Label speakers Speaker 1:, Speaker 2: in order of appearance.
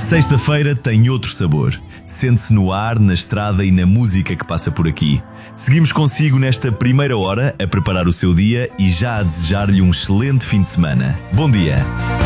Speaker 1: Sexta-feira tem outro sabor. Sente-se no ar, na estrada e na música que passa por aqui. Seguimos consigo nesta primeira hora a preparar o seu dia e já a desejar-lhe um excelente fim de semana. Bom dia!